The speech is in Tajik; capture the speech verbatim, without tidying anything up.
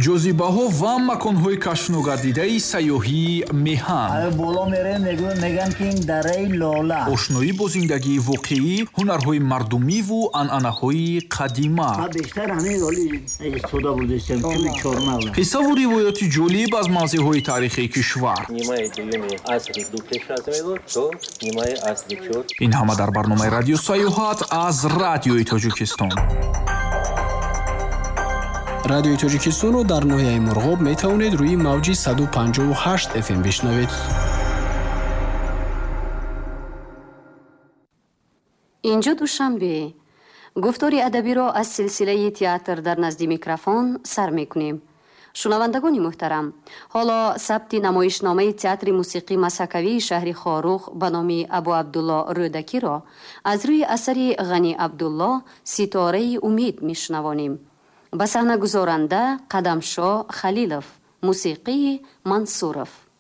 ҷозибаҳо ва маконҳои кашфногардидаи сайёҳии меҳан. боло мерем мегӯянд ки ин дараи лола. ошноӣ бо зиндагии воқеӣ, ҳунарҳои мардумиву анъанаҳои қадима. бештар ҳамин оли истифода бурдистем чорма. қиссаву ривояти ҷолиб аз мавзеъҳои таърихии кишвар. нимаи дуюми асри ду пеш аз милод то нимаи асри чор. ин ҳама дар барномаи радио сайёҳат аз радиои тоҷикистон. радиои тоҷикистонро дар ноҳияи мурғоб метавонед рӯи мавҷи саду панҷоҳу ҳашт эф эм бишнавед. инҷо душанбе. гуфтори адабиро аз силсилаи театр дар назди микрофон сар мекунем. шунавандагони муҳтарам, ҳоло сабти намоишномаи театри мусиқӣ масакавии шаҳри хорух ба номи абу абдулло рӯдакиро аз рӯи асари ғани абдулло ситораи умид мешунавонем. ба саҳна гузоранда Қадамшо Халилов, мусиқии Мансуров.